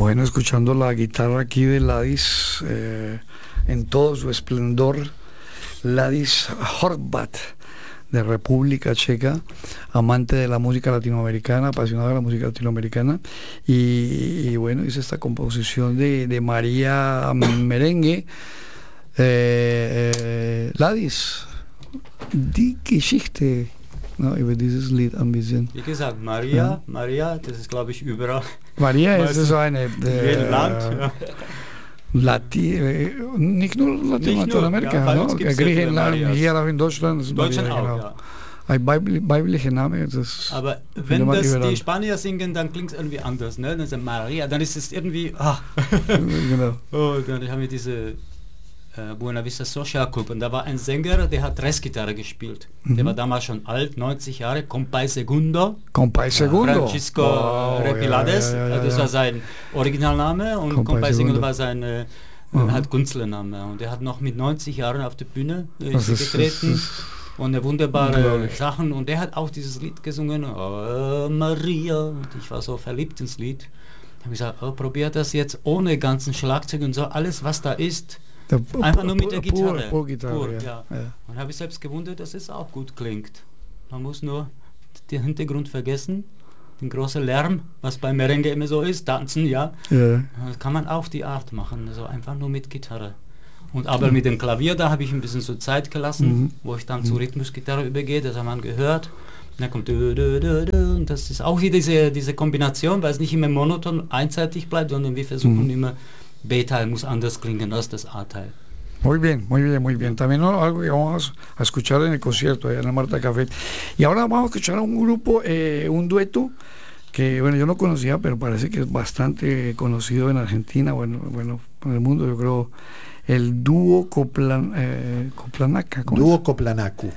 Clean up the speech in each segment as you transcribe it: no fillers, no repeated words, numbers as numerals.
Bueno, escuchando la guitarra aquí de Ladis en todo su esplendor, Ladis Horvat, de República Checa, amante de la música latinoamericana, apasionado de la música latinoamericana, y bueno, hice esta composición de María Merengue. Ladis, die Geschichte, über dieses Lied ein bisschen. Wie gesagt, Maria, das ist, glaube ich, überall. María es so eine Land, nicht nur Lateinamerika, ja, no? Griechenland, hier auch in Deutschland. Deutschland Maria, auch, genau. ja. Ein weiblicher Name. Aber wenn das die Spanier singen, dann klingt es irgendwie anders, ne? Dann ist Maria, dann ist es irgendwie, Genau. Oh, dann haben wir diese Buena Vista Social Club, und da war ein Sänger, der hat Restgitarre gespielt. Der war damals schon alt, 90 Jahre, Compay Segundo. Francisco Repilades, das war sein Originalname, und Compay Segundo war sein halt Künstlername. Und er hat noch mit 90 Jahren auf der Bühne getreten und wunderbare Sachen, und er hat auch dieses Lied gesungen, oh, Maria, und ich war so verliebt ins Lied. Ich habe gesagt, oh, probier das jetzt ohne ganzen Schlagzeug und so, alles was da ist. Einfach nur mit der Gitarre. Pur, ja. Und habe ich selbst gewundert, dass es auch gut klingt. Man muss nur den Hintergrund vergessen, den großen Lärm, was bei Merengue immer so ist, tanzen, ja. Das kann man auf die Art machen, also einfach nur mit Gitarre. Und aber mit dem Klavier, da habe ich ein bisschen so Zeit gelassen, wo ich dann zur Rhythmusgitarre übergehe, das hat man gehört. Und dann kommt und das ist auch wieder diese Kombination, weil es nicht immer monoton einseitig bleibt, sondern wir versuchen immer, B-Teil muss anders klingen als das A-Teil. Muy bien, muy bien, muy bien. También algo que vamos a escuchar en el concierto allá en la Marta Café. Y ahora vamos a escuchar a un grupo, un dueto que, bueno, yo no conocía, pero parece que es bastante conocido en Argentina, bueno, en el mundo, yo creo, el dúo Coplanaca. Dúo Coplanacu.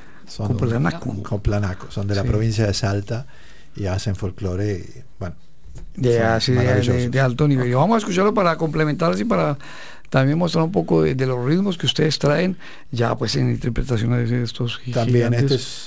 Coplanacu. Son de la provincia de Salta y hacen folclore, bueno, de alto nivel. Y vamos a escucharlo para complementar, así para también mostrar un poco de los ritmos que ustedes traen ya pues en interpretaciones de estos también gigantes.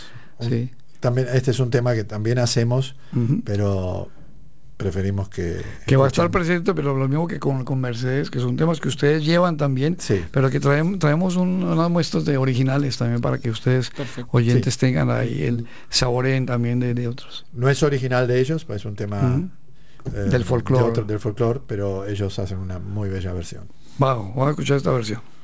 Este es un tema que también hacemos, pero preferimos que va a estar presente, pero lo mismo que con Mercedes, que son temas que ustedes llevan también, pero que traemos unas muestras de originales también para que ustedes oyentes tengan ahí el saboreen también de otros. No es original de ellos, pues es un tema del folclore, pero ellos hacen una muy bella versión. Vamos a escuchar esta versión.